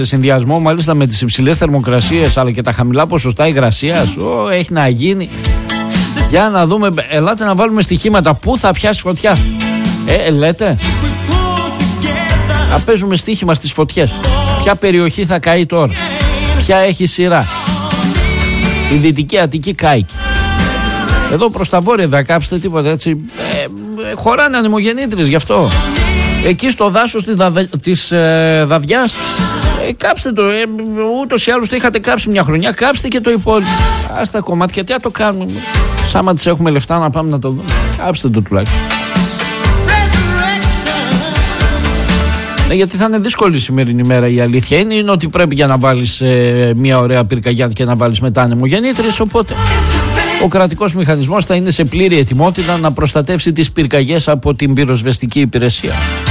Σε συνδυασμό μάλιστα με τις υψηλές θερμοκρασίες αλλά και τα χαμηλά ποσοστά υγρασίας, έχει να γίνει. Για να δούμε, ελάτε να βάλουμε στοιχήματα. Πού θα πιάσει φωτιά? Λέτε. Να παίζουμε στοίχημα στις φωτιές. Ποια περιοχή θα καεί τώρα? Ποια έχει σειρά? Η Δυτική Αττική κάηκε. Εδώ προς τα βόρεια δεν κάψετε τίποτα έτσι. Χωράνε ανεμογεννήτριες γι' αυτό. Εκεί στο δάσος της Δαδιάς κάψτε το. Ούτως ή άλλως το είχατε κάψει μια χρονιά. Κάψτε και το υπόλοιπο. Ας τα κομμάτια, τι να το κάνουμε? Σαν τις έχουμε λεφτά να πάμε να το δούμε. Κάψτε το τουλάχιστον. Γιατί θα είναι δύσκολη η σημερινή μέρα. Η αλήθεια είναι ότι πρέπει για να βάλεις μια ωραία πυρκαγιά και να βάλεις μετά ανεμογεννήτριες. Οπότε ο κρατικός μηχανισμός θα είναι σε πλήρη ετοιμότητα να προστατεύσει τις πυρκαγιές από την πυροσβεστική υπηρεσία.